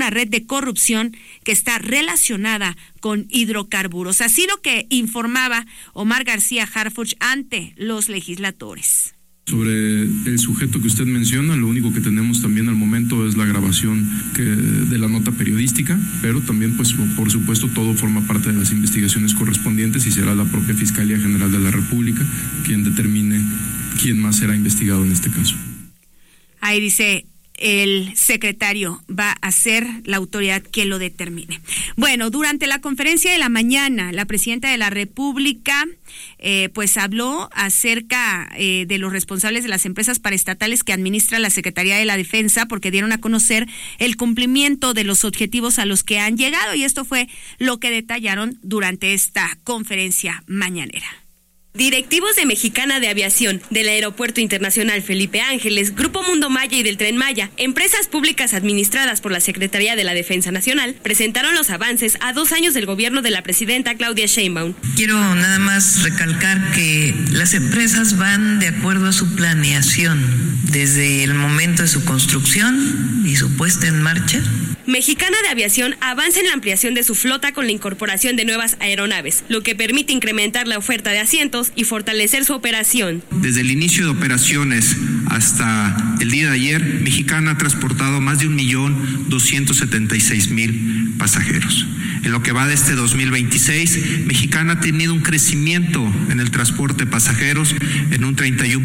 una red de corrupción que está relacionada con hidrocarburos. Así lo que informaba Omar García Harfuch ante los legisladores. Sobre el sujeto que usted menciona, lo único que tenemos también al momento es la grabación de la nota periodística, pero también, pues, por supuesto, todo forma parte de las investigaciones correspondientes y será la propia Fiscalía General de la República quien determine quién más será investigado en este caso. Ahí dice, el secretario va a ser la autoridad quien lo determine. Bueno, durante la conferencia de la mañana, la presidenta de la República pues habló acerca de los responsables de las empresas paraestatales que administra la Secretaría de la Defensa, porque dieron a conocer el cumplimiento de los objetivos a los que han llegado, y esto fue lo que detallaron durante esta conferencia mañanera. Directivos de Mexicana de Aviación, del Aeropuerto Internacional Felipe Ángeles, Grupo Mundo Maya y del Tren Maya, empresas públicas administradas por la Secretaría de la Defensa Nacional, presentaron los avances a 2 años del gobierno de la presidenta Claudia Sheinbaum. Quiero nada más recalcar que las empresas van de acuerdo a su planeación, desde el momento de su construcción y su puesta en marcha. Mexicana de Aviación avanza en la ampliación de su flota con la incorporación de nuevas aeronaves, lo que permite incrementar la oferta de asientos y fortalecer su operación. Desde el inicio de operaciones hasta el día de ayer, Mexicana ha transportado más de 1.276.000 pasajeros. En lo que va de este 2026, Mexicana ha tenido un crecimiento en el transporte de pasajeros en un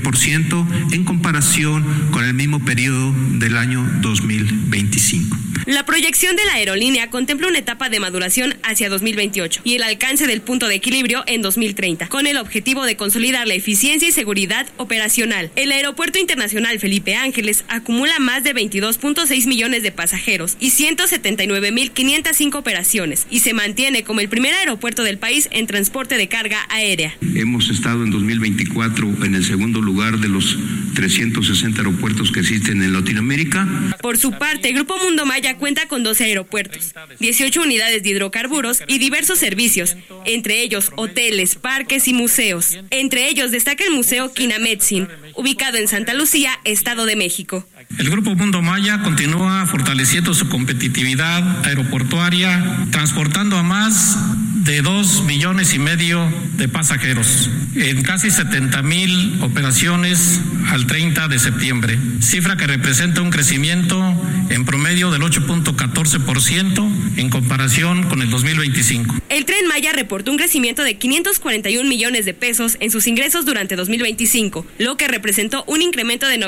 31% en comparación con el mismo periodo del año 2025. La proyección de la aerolínea contempla una etapa de maduración hacia 2028 y el alcance del punto de equilibrio en 2030, con el objetivo de consolidar la eficiencia y seguridad operacional. El Aeropuerto Internacional Felipe Ángeles acumula más de 22.6 millones de pasajeros y 179.505 operaciones, y se mantiene como el primer aeropuerto del país en transporte de carga aérea. Hemos estado en 2024 en el segundo lugar de los 360 aeropuertos que existen en Latinoamérica. Por su parte, Grupo Mundo Maya cuenta con 12 aeropuertos, 18 unidades de hidrocarburos y diversos servicios, entre ellos hoteles, parques y museos. Entre ellos destaca el Museo Quinametzin, ubicado en Santa Lucía, Estado de México. El Grupo Mundo Maya continúa fortaleciendo su competitividad aeroportuaria, transportando a más de 2,5 millones de pasajeros en casi 70,000 operaciones al 30 de septiembre, cifra que representa un crecimiento en promedio del 8.14% en comparación con el 2025. El Tren Maya reportó un crecimiento de 541 millones de pesos en sus ingresos durante 2025, lo que representó un incremento de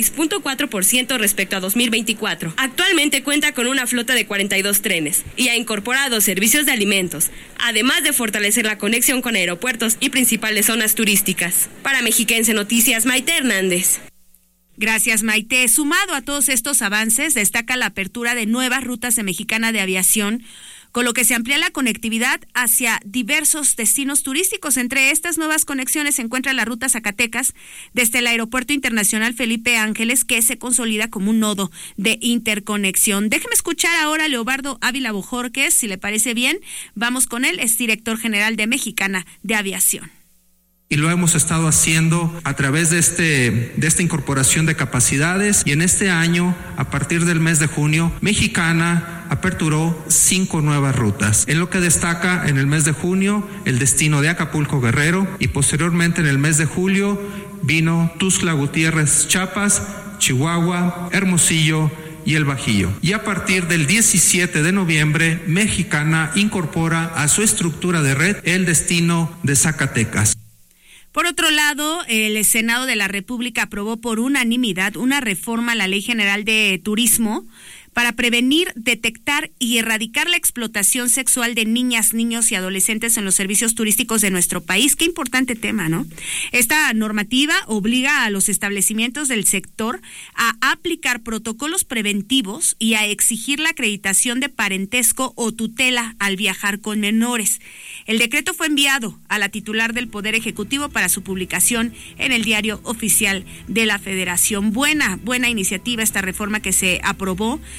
96.4% respecto a 2024. Actualmente cuenta con una flota de 42 trenes y ha incorporado servicios de alimentos, además de fortalecer la conexión con aeropuertos y principales zonas turísticas. Para Mexiquense Noticias, Maite Hernández. Gracias, Maite. Sumado a todos estos avances, destaca la apertura de nuevas rutas de Mexicana de Aviación, con lo que se amplía la conectividad hacia diversos destinos turísticos. Entre estas nuevas conexiones se encuentra la ruta Zacatecas desde el Aeropuerto Internacional Felipe Ángeles, que se consolida como un nodo de interconexión. Déjeme escuchar ahora a Leobardo Ávila Bojorquez, si le parece bien. Vamos con él, es director general de Mexicana de Aviación. Y lo hemos estado haciendo a través de esta incorporación de capacidades, y en este año, a partir del mes de junio, Mexicana aperturó 5 nuevas rutas, en lo que destaca en el mes de junio el destino de Acapulco Guerrero, y posteriormente en el mes de julio vino Tuxtla Gutiérrez Chiapas, Chihuahua, Hermosillo y El Bajío. Y a partir del 17 de noviembre, Mexicana incorpora a su estructura de red el destino de Zacatecas. Por otro lado, el Senado de la República aprobó por unanimidad una reforma a la Ley General de Turismo para prevenir, detectar y erradicar la explotación sexual de niñas, niños y adolescentes en los servicios turísticos de nuestro país. Qué importante tema, ¿no? Esta normativa obliga a los establecimientos del sector a aplicar protocolos preventivos y a exigir la acreditación de parentesco o tutela al viajar con menores. El decreto fue enviado a la titular del Poder Ejecutivo para su publicación en el Diario Oficial de la Federación. Buena iniciativa esta reforma que se aprobó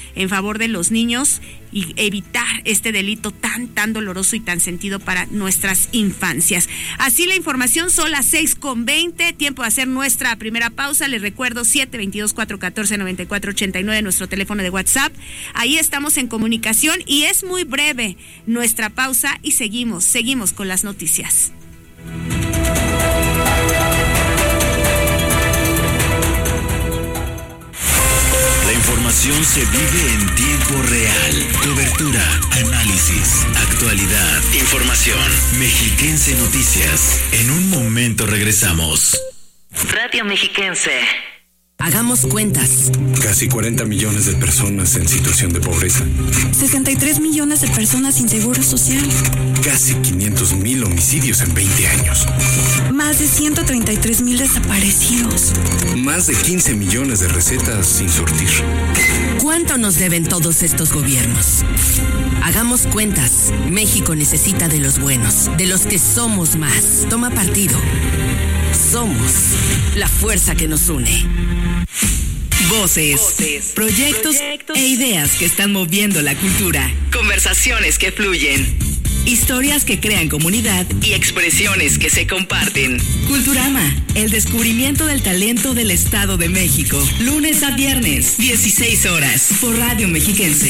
en favor de los niños y evitar este delito tan doloroso y tan sentido para nuestras infancias. Así la información, son las 6:20, tiempo de hacer nuestra primera pausa. Les recuerdo 722-414-9489, nuestro teléfono de WhatsApp. Ahí estamos en comunicación y es muy breve nuestra pausa y seguimos con las noticias. La información se vive en tiempo real. Cobertura, análisis, actualidad, información. Mexiquense Noticias. En un momento regresamos. Radio Mexiquense. Hagamos cuentas. Casi 40 millones de personas en situación de pobreza. 63 millones de personas sin seguro social. Casi 500,000 homicidios en 20 años. Más de 133,000 desaparecidos. Más de 15 millones de recetas sin surtir. ¿Cuánto nos deben todos estos gobiernos? Hagamos cuentas. México necesita de los buenos, de los que somos más. Toma partido. Somos la fuerza que nos une. Voces, proyectos e ideas que están moviendo la cultura. Conversaciones que fluyen. Historias que crean comunidad y expresiones que se comparten. Culturama, el descubrimiento del talento del Estado de México. Lunes a viernes, 16 horas, por Radio Mexiquense.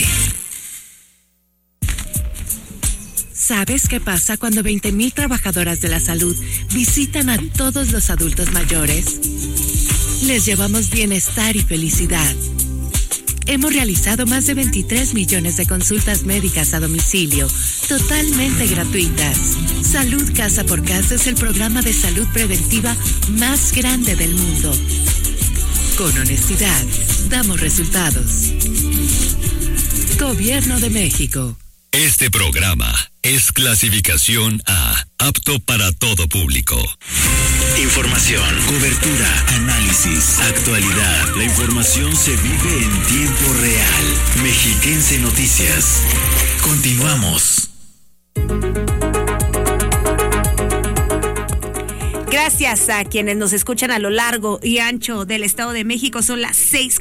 ¿Sabes qué pasa cuando 20,000 trabajadoras de la salud visitan a todos los adultos mayores? Les llevamos bienestar y felicidad. Hemos realizado más de 23 millones de consultas médicas a domicilio, totalmente gratuitas. Salud Casa por Casa es el programa de salud preventiva más grande del mundo. Con honestidad, damos resultados. Gobierno de México. Este programa es clasificación A, apto para todo público. Información, cobertura, análisis, actualidad. La información se vive en tiempo real. Mexiquense Noticias. Continuamos. Gracias a quienes nos escuchan a lo largo y ancho del Estado de México. Son las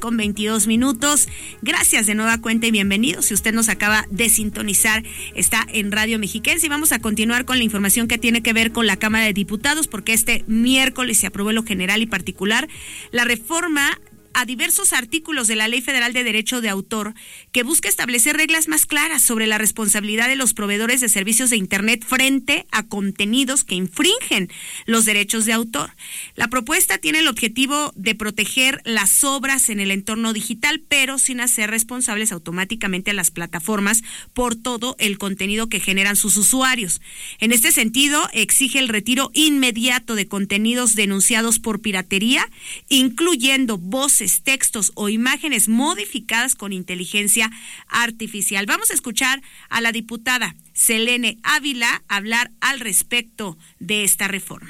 6:22. Gracias de nueva cuenta y bienvenidos. Si usted nos acaba de sintonizar, está en Radio Mexiquense y vamos a continuar con la información que tiene que ver con la Cámara de Diputados, porque este miércoles se aprobó en lo general y particular la reforma a diversos artículos de la Ley Federal de Derecho de Autor, que busca establecer reglas más claras sobre la responsabilidad de los proveedores de servicios de Internet frente a contenidos que infringen los derechos de autor. La propuesta tiene el objetivo de proteger las obras en el entorno digital, pero sin hacer responsables automáticamente a las plataformas por todo el contenido que generan sus usuarios. En este sentido, exige el retiro inmediato de contenidos denunciados por piratería, incluyendo voces, textos o imágenes modificadas con inteligencia artificial. Vamos a escuchar a la diputada Selene Ávila hablar al respecto de esta reforma.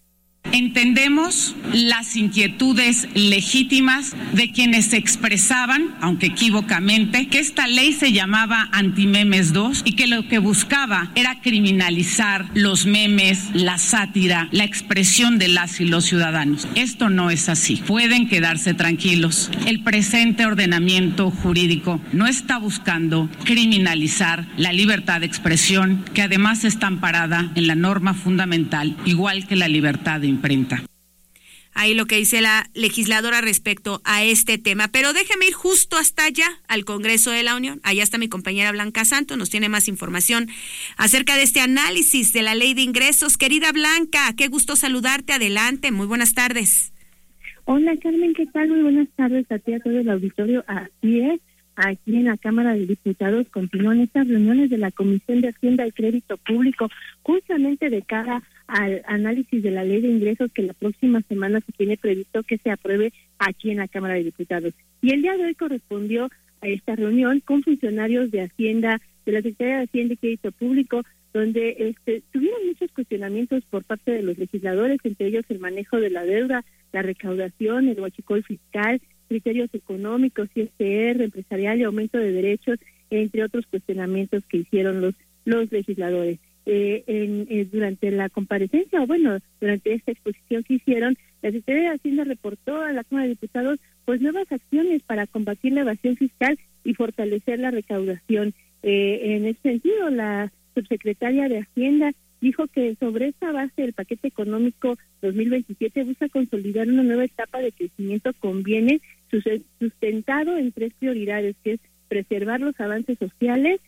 Entendemos las inquietudes legítimas de quienes expresaban, aunque equívocamente, que esta ley se llamaba Antimemes 2 y que lo que buscaba era criminalizar los memes, la sátira, la expresión de las y los ciudadanos. Esto no es así. Pueden quedarse tranquilos. El presente ordenamiento jurídico no está buscando criminalizar la libertad de expresión, que además está amparada en la norma fundamental, igual que la libertad de imprenta. Ahí lo que dice la legisladora respecto a este tema. Pero déjeme ir justo hasta allá, al Congreso de la Unión. Allá está mi compañera Blanca Santos, nos tiene más información acerca de este análisis de la Ley de Ingresos. Querida Blanca, qué gusto saludarte. Adelante, muy buenas tardes. Hola Carmen, ¿qué tal? Muy buenas tardes a ti, a todo el auditorio. Así es, aquí en la Cámara de Diputados continúan estas reuniones de la Comisión de Hacienda y Crédito Público, justamente de cara al análisis de la Ley de Ingresos, que la próxima semana se tiene previsto que se apruebe aquí en la Cámara de Diputados. Y el día de hoy correspondió a esta reunión con funcionarios de Hacienda, de la Secretaría de Hacienda y Crédito Público, donde tuvieron muchos cuestionamientos por parte de los legisladores, entre ellos el manejo de la deuda, la recaudación, el huachicol fiscal, criterios económicos, ISR, empresarial y aumento de derechos, entre otros cuestionamientos que hicieron los legisladores. durante la comparecencia, durante esta exposición que hicieron, la Secretaría de Hacienda reportó a la Cámara de Diputados pues nuevas acciones para combatir la evasión fiscal y fortalecer la recaudación. En ese sentido, la subsecretaria de Hacienda dijo que sobre esta base del paquete económico 2027 busca consolidar una nueva etapa de crecimiento con bienes sustentado en 3 prioridades, que es preservar los avances sociales,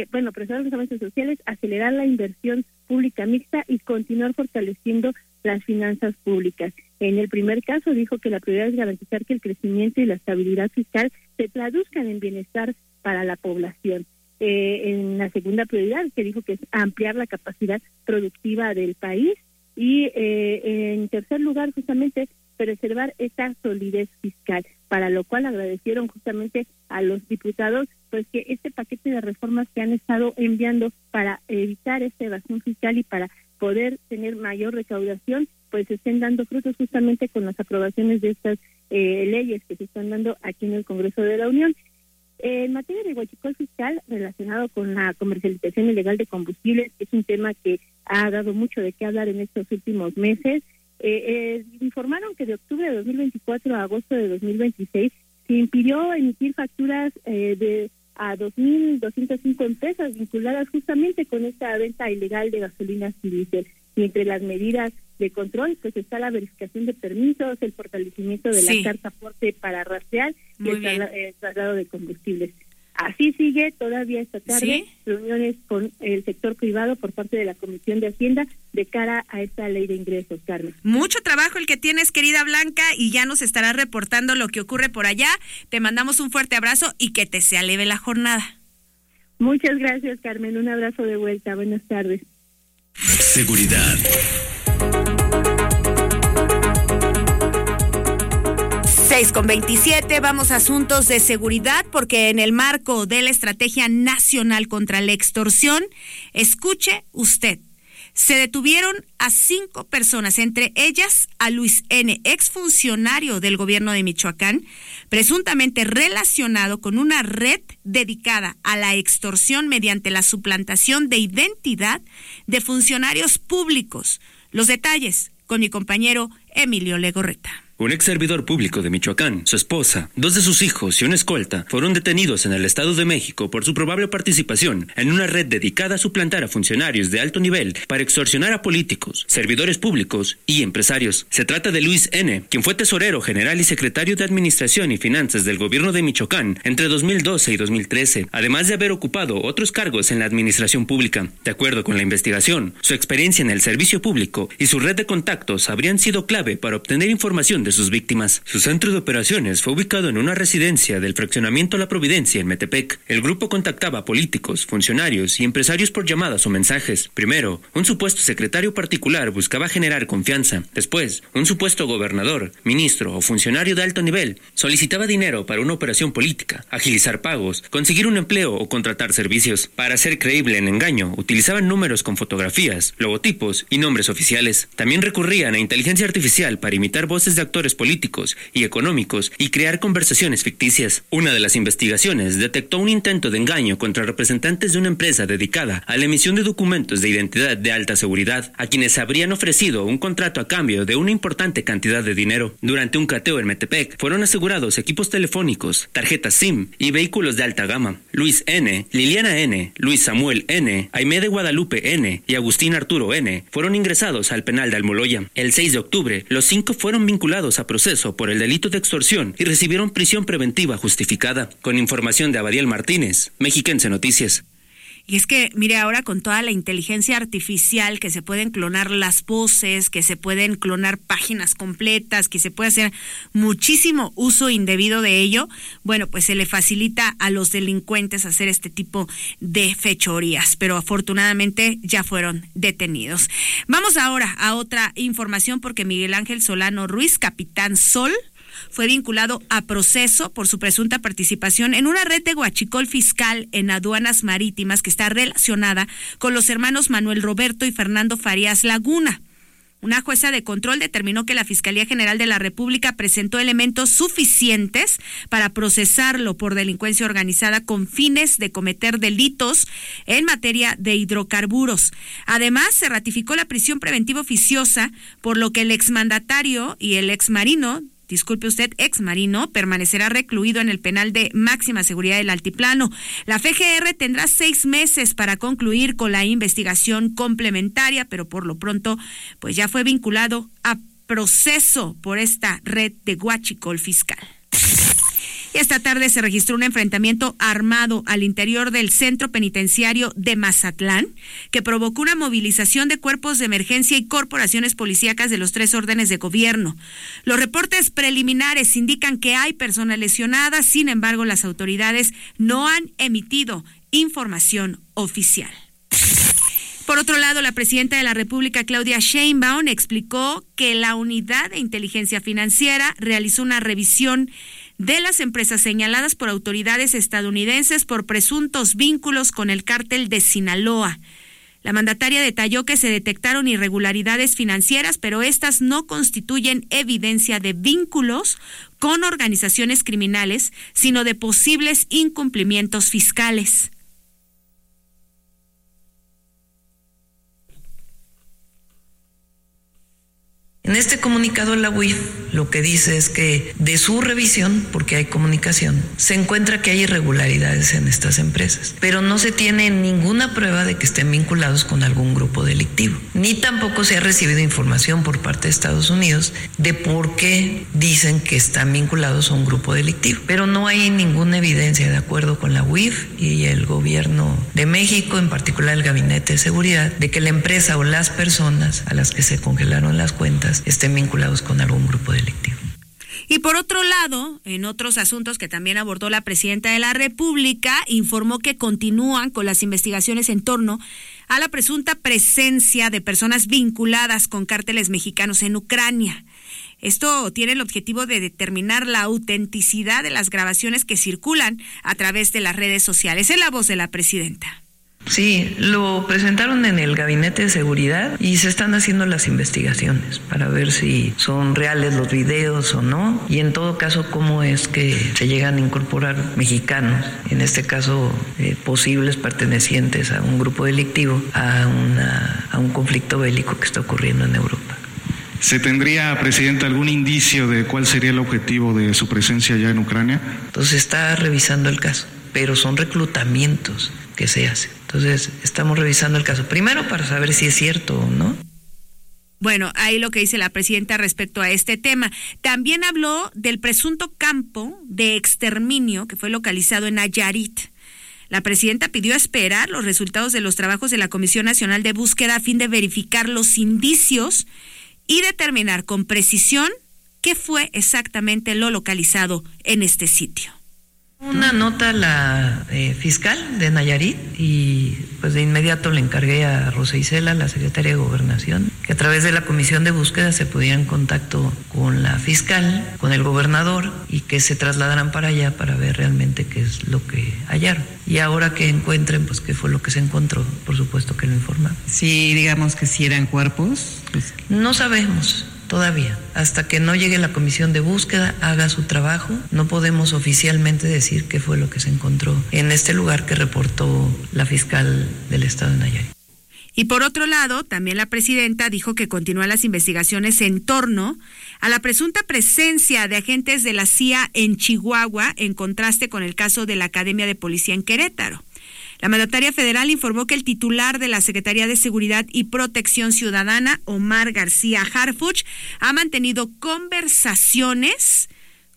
acelerar la inversión pública mixta y continuar fortaleciendo las finanzas públicas. En el primer caso dijo que la prioridad es garantizar que el crecimiento y la estabilidad fiscal se traduzcan en bienestar para la población. En la segunda prioridad, que dijo que es ampliar la capacidad productiva del país, y en tercer lugar, justamente, preservar esta solidez fiscal, para lo cual agradecieron justamente a los diputados pues que este paquete de reformas que han estado enviando para evitar esta evasión fiscal y para poder tener mayor recaudación, pues estén dando frutos justamente con las aprobaciones de estas leyes que se están dando aquí en el Congreso de la Unión. En materia de huachicol fiscal relacionado con la comercialización ilegal de combustibles, es un tema que ha dado mucho de qué hablar en estos últimos meses. Informaron que de octubre de 2024 a agosto de 2026 se impidió emitir facturas a 2.205 empresas vinculadas justamente con esta venta ilegal de gasolinas y diésel. Y entre las medidas de control pues está la verificación de permisos, el fortalecimiento de la carta aporte para rastrear y el traslado de combustibles. Así sigue todavía esta tarde reuniones con el sector privado por parte de la Comisión de Hacienda de cara a esta ley de ingresos, Carmen. Mucho trabajo el que tienes, querida Blanca, y ya nos estarás reportando lo que ocurre por allá. Te mandamos un fuerte abrazo y que te sea leve la jornada. Muchas gracias, Carmen. Un abrazo de vuelta. Buenas tardes. Seguridad. Con 27, vamos a asuntos de seguridad, porque en el marco de la Estrategia Nacional contra la Extorsión, escuche usted, se detuvieron a 5 personas, entre ellas a Luis N., exfuncionario del gobierno de Michoacán, presuntamente relacionado con una red dedicada a la extorsión mediante la suplantación de identidad de funcionarios públicos. Los detalles con mi compañero Emilio Legorreta. Un ex servidor público de Michoacán, su esposa, 2 de sus hijos y una escolta fueron detenidos en el Estado de México por su probable participación en una red dedicada a suplantar a funcionarios de alto nivel para extorsionar a políticos, servidores públicos y empresarios. Se trata de Luis N., quien fue tesorero general y secretario de Administración y Finanzas del gobierno de Michoacán entre 2012 y 2013, además de haber ocupado otros cargos en la administración pública. De acuerdo con la investigación, su experiencia en el servicio público y su red de contactos habrían sido clave para obtener información de sus víctimas. Su centro de operaciones fue ubicado en una residencia del fraccionamiento La Providencia en Metepec. El grupo contactaba a políticos, funcionarios y empresarios por llamadas o mensajes. Primero, un supuesto secretario particular buscaba generar confianza. Después, un supuesto gobernador, ministro o funcionario de alto nivel solicitaba dinero para una operación política, agilizar pagos, conseguir un empleo o contratar servicios. Para ser creíble en engaño, utilizaban números con fotografías, logotipos y nombres oficiales. También recurrían a inteligencia artificial para imitar voces de actores políticos y económicos y crear conversaciones ficticias. Una de las investigaciones detectó un intento de engaño contra representantes de una empresa dedicada a la emisión de documentos de identidad de alta seguridad, a quienes habrían ofrecido un contrato a cambio de una importante cantidad de dinero. Durante un cateo en Metepec, fueron asegurados equipos telefónicos, tarjetas SIM y vehículos de alta gama. Luis N., Liliana N., Luis Samuel N., Aimé de Guadalupe N. y Agustín Arturo N. fueron ingresados al penal de Almoloya. El 6 de octubre, los 5 fueron vinculados a proceso por el delito de extorsión y recibieron prisión preventiva justificada. Con información de Abadiel Martínez, Mexiquense Noticias. Y es que, mire, ahora con toda la inteligencia artificial, que se pueden clonar las voces, que se pueden clonar páginas completas, que se puede hacer muchísimo uso indebido de ello, bueno, pues se le facilita a los delincuentes hacer este tipo de fechorías, pero afortunadamente ya fueron detenidos. Vamos ahora a otra información, porque Miguel Ángel Solano Ruiz, capitán Sol, fue vinculado a proceso por su presunta participación en una red de huachicol fiscal en aduanas marítimas que está relacionada con los hermanos Manuel Roberto y Fernando Farías Laguna. Una jueza de control determinó que la Fiscalía General de la República presentó elementos suficientes para procesarlo por delincuencia organizada con fines de cometer delitos en materia de hidrocarburos. Además, se ratificó la prisión preventiva oficiosa, por lo que el exmandatario y el exmarino permanecerá recluido en el penal de máxima seguridad del Altiplano. La FGR tendrá 6 meses para concluir con la investigación complementaria, pero por lo pronto, pues ya fue vinculado a proceso por esta red de huachicol fiscal. Esta tarde se registró un enfrentamiento armado al interior del centro penitenciario de Mazatlán, que provocó una movilización de cuerpos de emergencia y corporaciones policíacas de los 3 órdenes de gobierno. Los reportes preliminares indican que hay personas lesionadas, sin embargo, las autoridades no han emitido información oficial. Por otro lado, la presidenta de la República, Claudia Sheinbaum, explicó que la Unidad de Inteligencia Financiera realizó una revisión de las empresas señaladas por autoridades estadounidenses por presuntos vínculos con el cártel de Sinaloa. La mandataria detalló que se detectaron irregularidades financieras, pero estas no constituyen evidencia de vínculos con organizaciones criminales, sino de posibles incumplimientos fiscales. En este comunicado la UIF lo que dice es que de su revisión, porque hay comunicación, se encuentra que hay irregularidades en estas empresas, pero no se tiene ninguna prueba de que estén vinculados con algún grupo delictivo, ni tampoco se ha recibido información por parte de Estados Unidos de por qué dicen que están vinculados a un grupo delictivo, pero no hay ninguna evidencia, de acuerdo con la UIF y el gobierno de México, en particular el Gabinete de Seguridad, de que la empresa o las personas a las que se congelaron las cuentas estén vinculados con algún grupo delictivo. Y por otro lado, en otros asuntos que también abordó la presidenta de la República, informó que continúan con las investigaciones en torno a la presunta presencia de personas vinculadas con cárteles mexicanos en Ucrania. Esto tiene el objetivo de determinar la autenticidad de las grabaciones que circulan a través de las redes sociales. Es la voz de la presidenta. Sí, lo presentaron en el Gabinete de Seguridad y se están haciendo las investigaciones para ver si son reales los videos o no, y en todo caso cómo es que se llegan a incorporar mexicanos, en este caso posibles pertenecientes a un grupo delictivo, a un conflicto bélico que está ocurriendo en Europa. ¿Se tendría, Presidenta, algún indicio de cuál sería el objetivo de su presencia allá en Ucrania? Entonces está revisando el caso, pero son reclutamientos que se hacen. Entonces, estamos revisando el caso. Primero, para saber si es cierto o no. Bueno, ahí lo que dice la presidenta respecto a este tema. También habló del presunto campo de exterminio que fue localizado en Nayarit. La presidenta pidió esperar los resultados de los trabajos de la Comisión Nacional de Búsqueda a fin de verificar los indicios y determinar con precisión qué fue exactamente lo localizado en este sitio. Una nota a la fiscal de Nayarit y pues de inmediato le encargué a Rosa Isela, la secretaria de Gobernación, que a través de la comisión de búsqueda se pudiera en contacto con la fiscal, con el gobernador, y que se trasladaran para allá para ver realmente qué es lo que hallaron. Y ahora que encuentren, pues qué fue lo que se encontró, por supuesto que lo informan. Sí, digamos que si eran cuerpos. Pues... No sabemos. Todavía, hasta que no llegue la comisión de búsqueda, haga su trabajo, no podemos oficialmente decir qué fue lo que se encontró en este lugar que reportó la fiscal del estado de Nayarit. Y por otro lado, también la presidenta dijo que continúan las investigaciones en torno a la presunta presencia de agentes de la CIA en Chihuahua, en contraste con el caso de la Academia de Policía en Querétaro. La mandataria federal informó que el titular de la Secretaría de Seguridad y Protección Ciudadana, Omar García Harfuch, ha mantenido conversaciones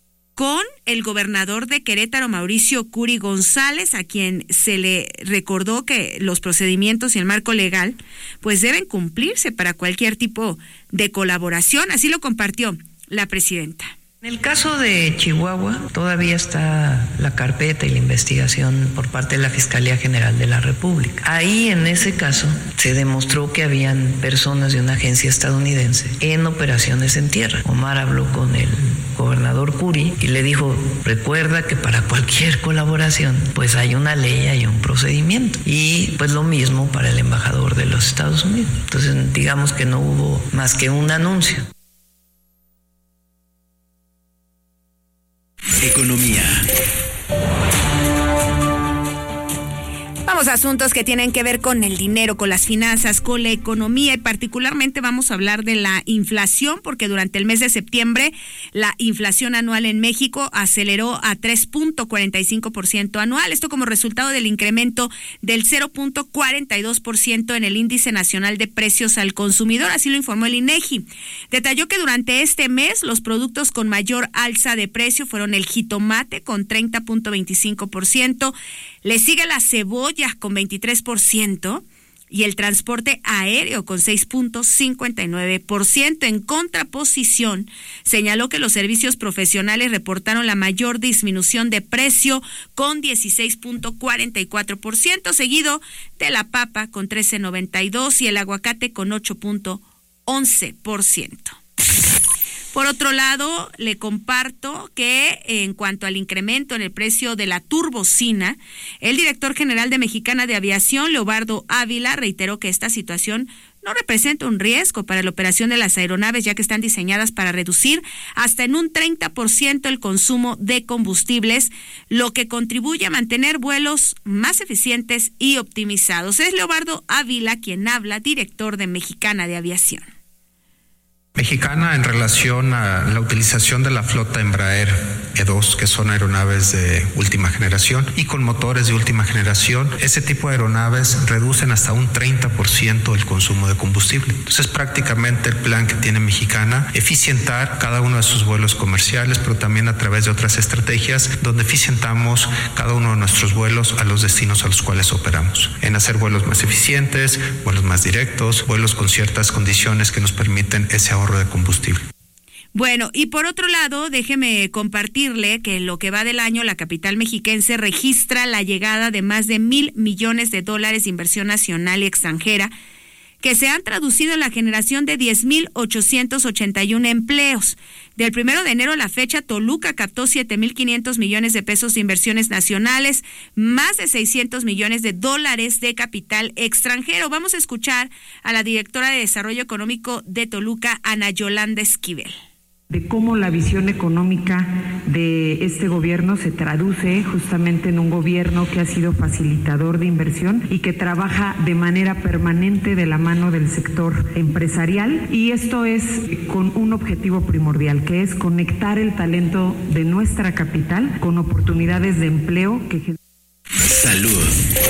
con el gobernador de Querétaro, Mauricio Curi González, a quien se le recordó que los procedimientos y el marco legal pues deben cumplirse para cualquier tipo de colaboración. Así lo compartió la presidenta. En el caso de Chihuahua, todavía está la carpeta y la investigación por parte de la Fiscalía General de la República. Ahí, en ese caso, se demostró que habían personas de una agencia estadounidense en operaciones en tierra. Omar habló con el gobernador Curi y le dijo, recuerda que para cualquier colaboración pues hay una ley, hay un procedimiento, y pues lo mismo para el embajador de los Estados Unidos. Entonces digamos que no hubo más que un anuncio. Economía. Vamos a asuntos que tienen que ver con el dinero, con las finanzas, con la economía, y particularmente vamos a hablar de la inflación, porque durante el mes de septiembre la inflación anual en México aceleró a 3.45% anual, esto como resultado del incremento del 0.42% en el índice nacional de precios al consumidor, así lo informó el INEGI. Detalló que durante este mes los productos con mayor alza de precio fueron el jitomate con 30.25%, le sigue la cebolla con 23% y el transporte aéreo con 6.59%. En contraposición, señaló que los servicios profesionales reportaron la mayor disminución de precio con 16.44%, seguido de la papa con 13.92% y el aguacate con 8.11%. Por otro lado, le comparto que en cuanto al incremento en el precio de la turbocina, el director general de Mexicana de Aviación, Leobardo Ávila, reiteró que esta situación no representa un riesgo para la operación de las aeronaves, ya que están diseñadas para reducir hasta en un 30% el consumo de combustibles, lo que contribuye a mantener vuelos más eficientes y optimizados. Es Leobardo Ávila quien habla, director de Mexicana de Aviación. Mexicana, en relación a la utilización de la flota Embraer E2, que son aeronaves de última generación y con motores de última generación, ese tipo de aeronaves reducen hasta un 30% el consumo de combustible. Entonces, prácticamente el plan que tiene Mexicana, eficientar cada uno de sus vuelos comerciales, pero también a través de otras estrategias donde eficientamos cada uno de nuestros vuelos a los destinos a los cuales operamos, en hacer vuelos más eficientes, vuelos más directos, vuelos con ciertas condiciones que nos permiten ese ahorro de combustible. Bueno, y por otro lado, déjeme compartirle que en lo que va del año, la capital mexiquense registra la llegada de más de $1,000 millones de inversión nacional y extranjera, que se han traducido en la generación de 10,881 empleos. Del 1 de enero a la fecha, Toluca captó 7,500 millones de pesos de inversiones nacionales, más de 600 millones de dólares de capital extranjero. Vamos a escuchar a la directora de Desarrollo Económico de Toluca, Ana Yolanda Esquivel. De cómo la visión económica de este gobierno se traduce justamente en un gobierno que ha sido facilitador de inversión y que trabaja de manera permanente de la mano del sector empresarial, y esto es con un objetivo primordial, que es conectar el talento de nuestra capital con oportunidades de empleo que Salud.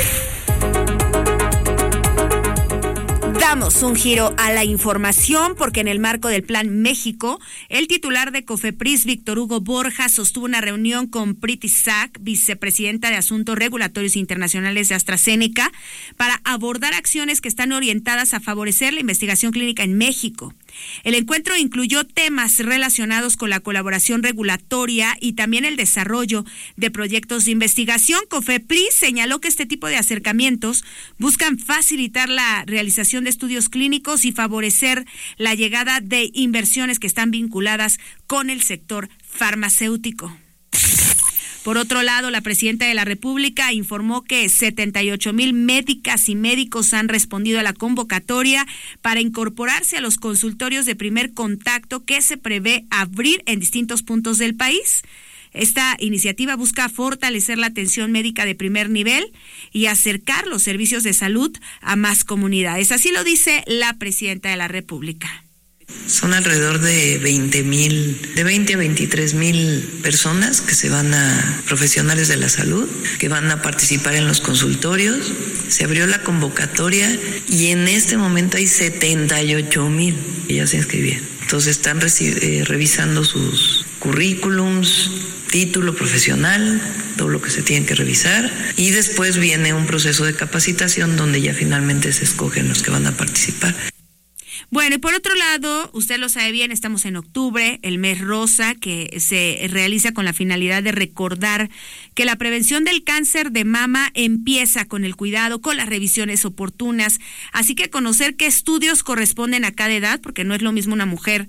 Damos un giro a la información porque en el marco del Plan México, el titular de COFEPRIS, Víctor Hugo Borja, sostuvo una reunión con Priti Sack, vicepresidenta de Asuntos Regulatorios Internacionales de AstraZeneca, para abordar acciones que están orientadas a favorecer la investigación clínica en México. El encuentro incluyó temas relacionados con la colaboración regulatoria y también el desarrollo de proyectos de investigación. COFEPRIS señaló que este tipo de acercamientos buscan facilitar la realización de estudios clínicos y favorecer la llegada de inversiones que están vinculadas con el sector farmacéutico. Por otro lado, la presidenta de la República informó que 78,000 médicas y médicos han respondido a la convocatoria para incorporarse a los consultorios de primer contacto que se prevé abrir en distintos puntos del país. Esta iniciativa busca fortalecer la atención médica de primer nivel y acercar los servicios de salud a más comunidades. Así lo dice la presidenta de la República. Son alrededor de 20 a 23,000 personas que se van a, profesionales de la salud, que van a participar en los consultorios. Se abrió la convocatoria y en este momento hay 78,000 que ya se inscribieron. Entonces están revisando sus currículums, título profesional, todo lo que se tiene que revisar, y después viene un proceso de capacitación donde ya finalmente se escogen los que van a participar. Bueno, y por otro lado, usted lo sabe bien, estamos en octubre, el mes rosa, que se realiza con la finalidad de recordar que la prevención del cáncer de mama empieza con el cuidado, con las revisiones oportunas, así que conocer qué estudios corresponden a cada edad, porque no es lo mismo una mujer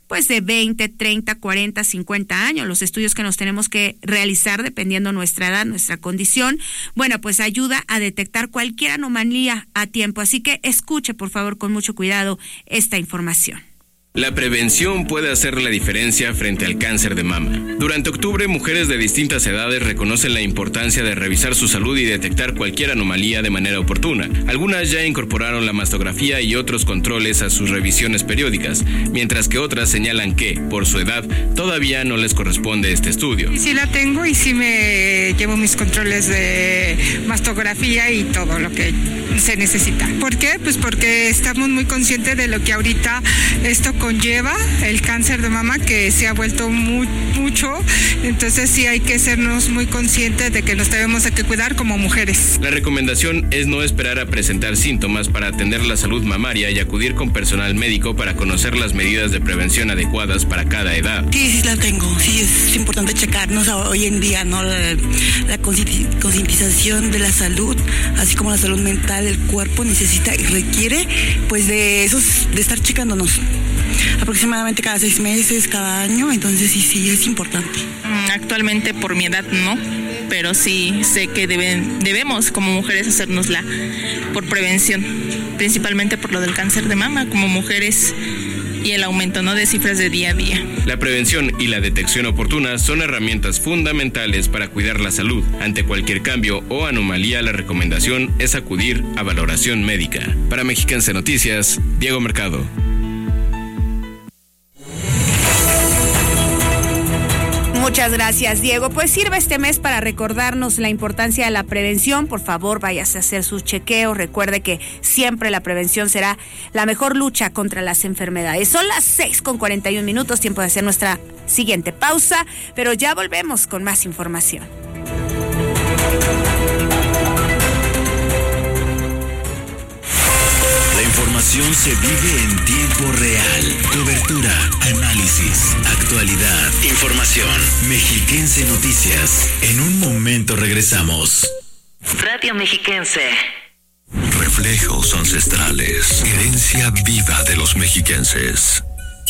pues de 20, 30, 40, 50 años, los estudios que nos tenemos que realizar dependiendo nuestra edad, nuestra condición, bueno, pues ayuda a detectar cualquier anomalía a tiempo. Así que escuche, por favor, con mucho cuidado esta información. La prevención puede hacer la diferencia frente al cáncer de mama. Durante octubre, mujeres de distintas edades reconocen la importancia de revisar su salud y detectar cualquier anomalía de manera oportuna. Algunas ya incorporaron la mastografía y otros controles a sus revisiones periódicas, mientras que otras señalan que, por su edad, todavía no les corresponde este estudio. Sí la tengo y sí me llevo mis controles de mastografía y todo lo que se necesita. ¿Por qué? Pues porque estamos muy conscientes de lo que ahorita esto conlleva, el cáncer de mama, que se ha vuelto mucho, entonces sí hay que sernos muy conscientes de que nos debemos de cuidar como mujeres. La recomendación es no esperar a presentar síntomas para atender la salud mamaria y acudir con personal médico para conocer las medidas de prevención adecuadas para cada edad. Sí la tengo, sí es importante checarnos hoy en día, ¿no? La concientización de la salud, así como la salud mental, el cuerpo necesita y requiere pues de estar checándonos aproximadamente cada 6 meses, cada año, entonces sí es importante. Actualmente por mi edad no, pero sí sé que debemos como mujeres hacérnosla por prevención, principalmente por lo del cáncer de mama como mujeres y el aumento, ¿no?, de cifras de día a día. La prevención y la detección oportuna son herramientas fundamentales para cuidar la salud. Ante cualquier cambio o anomalía, la recomendación es acudir a valoración médica. Para Mexiquense Noticias, Diego Mercado. Muchas gracias, Diego. Pues sirve este mes para recordarnos la importancia de la prevención. Por favor, váyase a hacer sus chequeos. Recuerde que siempre la prevención será la mejor lucha contra las enfermedades. Son las 6:41, tiempo de hacer nuestra siguiente pausa, pero ya volvemos con más información. La información se vive en tiempo real. Cobertura, análisis, actualidad, información. Mexiquense Noticias. En un momento regresamos. Radio Mexiquense. Reflejos ancestrales. Herencia viva de los mexiquenses.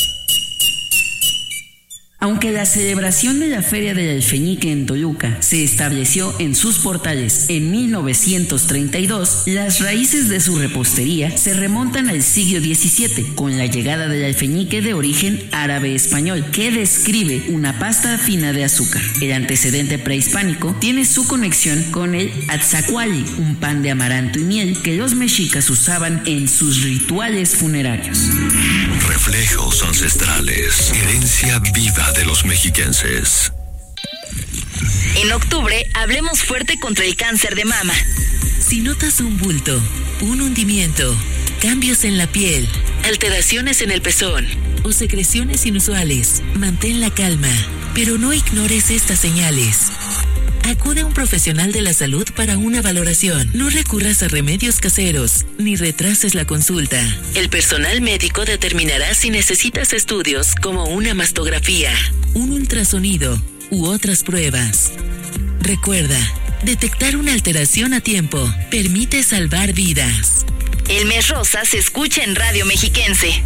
Aunque la celebración de la Feria del Alfeñique en Toluca se estableció en sus portales en 1932, las raíces de su repostería se remontan al siglo XVII, con la llegada del alfeñique de origen árabe-español, que describe una pasta fina de azúcar. El antecedente prehispánico tiene su conexión con el atzacuali, un pan de amaranto y miel que los mexicas usaban en sus rituales funerarios. Reflejos ancestrales. Herencia viva de los mexiquenses. En octubre, hablemos fuerte contra el cáncer de mama. Si notas un bulto, un hundimiento, cambios en la piel, alteraciones en el pezón o secreciones inusuales, mantén la calma, pero no ignores estas señales. Acude a un profesional de la salud para una valoración. No recurras a remedios caseros, ni retrases la consulta. El personal médico determinará si necesitas estudios como una mastografía, un ultrasonido u otras pruebas. Recuerda, detectar una alteración a tiempo permite salvar vidas. El Mes Rosa se escucha en Radio Mexiquense.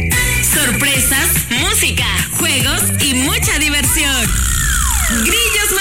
Sorpresas, música, juegos y mucha diversión. Grillos